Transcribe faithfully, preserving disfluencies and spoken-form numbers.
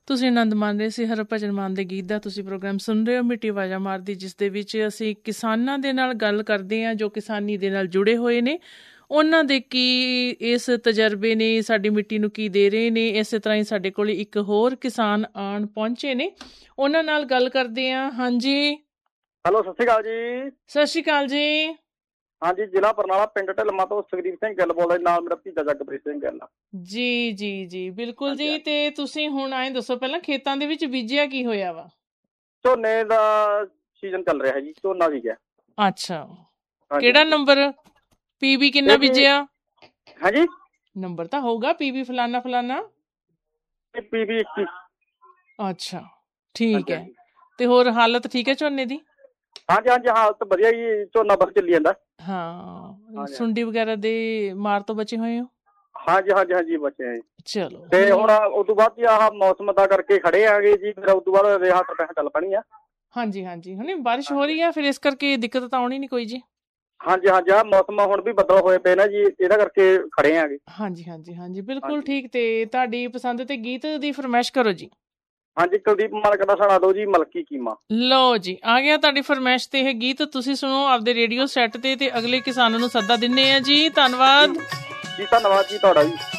ਤੁਸੀਂ ਆਨੰਦ ਮਾਣ ਰਹੇ ਸੀ ਹਰਭਜਨ ਮਾਨ ਦੇ ਗੀਤ ਦਾ। ਤੁਸੀਂ ਪ੍ਰੋਗਰਾਮ ਸੁਣ ਰਹੇ ਹੋ ਮਿੱਟੀ ਆਵਾਜ਼ਾਂ ਮਾਰਦੀ, ਜਿਸ ਦੇ ਵਿੱਚ ਅਸੀਂ ਕਿਸਾਨਾਂ ਦੇ ਨਾਲ ਗੱਲ ਕਰਦੇ ਹਾਂ ਜੋ ਕਿਸਾਨੀ ਦੇ ਨਾਲ ਜੁੜੇ ਹੋਏ ਨੇ, ਉਹਨਾਂ ਦੇ ਕੀ ਇਸ ਤਜਰਬੇ ਨੇ, ਸਾਡੀ ਮਿੱਟੀ ਨੂੰ ਕੀ ਦੇ ਰਹੇ ਨੇ। ਇਸੇ ਤਰ੍ਹਾਂ ਹੀ ਸਾਡੇ ਕੋਲ ਇੱਕ ਹੋਰ ਕਿਸਾਨ ਆਣ ਪਹੁੰਚੇ ਨੇ, ਉਹਨਾਂ ਨਾਲ ਗੱਲ ਕਰਦੇ ਹਾਂ। ਹਾਂਜੀ, ਹੈਲੋ, ਸਤਿ ਸ਼੍ਰੀ ਅਕਾਲ ਜੀ। ਸਤਿ ਸ਼੍ਰੀ ਅਕਾਲ ਜੀ। ਹਾਂਜੀ, ਜ਼ਿਲ੍ਹਾ ਬਰਨਾਲਾ, ਪਿੰਡ ਢਿਲਮਾ ਤੋਂ ਸੁਖਦੀਪ ਸਿੰਘ ਗਿੱਲ ਬੋਲ ਰਿਹਾ, ਨਾਲ ਮੇਰਾ ਭਤੀਜਾ ਜਗਪ੍ਰੀਤ ਸਿੰਘ ਗਿੱਲ। ਜੀ ਜੀ ਜੀ, ਬਿਲਕੁਲ ਜੀ। ਤੇ ਤੁਸੀਂ ਹੁਣ ਆਏ ਦੱਸੋ, ਪਹਿਲਾਂ ਖੇਤਾਂ ਦੇ ਵਿੱਚ ਬੀਜਿਆ ਕੀ ਹੋਇਆ ਵਾ? ਝੋਨੇ ਦਾ ਸੀਜ਼ਨ ਚੱਲ ਰਿਹਾ ਜੀ, ਝੋਨਾ ਬੀਜਿਆ। ਅੱਛਾ, ਕਿਹੜਾ ਨੰਬਰ? ਪੀਬੀ ਕਿੰਨਾ ਬੀਜਿਆ? ਹਾਂਜੀ, ਨੰਬਰ ਤਾਂ ਹੋਊਗਾ, ਪੀਬੀ ਫਲਾਨਾ ਫਲਾਨਾ। ਪੀਬੀ ਇੱਕੀ। ਅੱਛਾ, ਠੀਕ ਹੈ। ਤੇ ਹੋਰ ਹਾਲਤ ਠੀਕ ਹੈ ਝੋਨੇ ਦੀ? ਹਾਂਜੀ ਹਾਂਜੀ, ਹਾਲਤ ਵਧੀਆ ਜੀ, ਝੋਨਾ ਬਸ ਚੱਲੀ ਜਾਂਦਾ। ਹਾਂ, ਸੁੰਡੀ ਵਗੈਰਾ ਦੇ ਮਾਰ ਤੋਂ ਬਚੇ ਹੋਏ ਹੋ? ਹਾਂਜੀ ਹਾਂਜੀ ਹਾਂਜੀ, ਬਚੇ ਆ ਜੀ। ਚਲੋ, ਤੇ ਹੁਣ ਉਦੋਂ ਬਾਅਦ ਜੀ ਆਹ ਮੌਸਮ ਦਾ ਕਰਕੇ ਖੜੇ ਆਗੇ ਜੀ, ਫਿਰ ਉਦੋਂ ਬਾਅਦ ਰੇਹਾਂ ਸਪਰੇਹਾਂ ਚੱਲ ਪੈਣੀ ਆ। ਹਾਂਜੀ ਹਾਂਜੀ, ਹੁਣ ਬਾਰਿਸ਼ ਹੋ ਰਹੀ ਆ, ਫਿਰ ਇਸ ਕਰਕੇ ਦਿੱਕਤ ਤਾਂ ਆਉਣੀ ਨੀ ਕੋਈ ਜੀ। ਹਾਂਜੀ ਹਾਂਜੀ, ਆਹ ਮੌਸਮ ਹੁਣ ਵੀ ਬੱਦਲ ਹੋਏ ਪਏ ਨਾ ਜੀ, ਇਹਦਾ ਕਰਕੇ ਖੜੇ ਆਗੇ। ਹਾਂਜੀ ਹਾਂਜੀ ਹਾਂਜੀ, ਬਿਲਕੁਲ ਠੀਕ। ਤੇ ਤੁਹਾਡੀ ਪਸੰਦ ਤੇ ਗੀਤ ਦੀ ਫਰਮਾਇਸ਼ ਕਰੋ ਜੀ। ਹਾਂਜੀ, ਕੁਲਦੀਪ ਮਾਲਕ ਦਾ ਸੁਣਾ ਦਿਓ ਜੀ, ਮਲਕੀ ਕੀਮਾ। ਲਓ ਜੀ, ਆ ਗਿਆ ਤੁਹਾਡੀ ਫਰਮਾਇਸ਼ ਤੇ ਇਹ ਗੀਤ। ਤੁਸੀਂ ਸੁਣੋ ਆਪਦੇ ਰੇਡੀਓ ਸੈੱਟ ਤੇ, ਤੇ ਅਗਲੇ ਕਿਸਾਨਾਂ ਨੂੰ ਸੱਦਾ ਦਿੰਦੇ ਆ ਜੀ। ਧੰਨਵਾਦ ਜੀ, ਧੰਨਵਾਦ ਜੀ ਤੁਹਾਡਾ ਵੀ।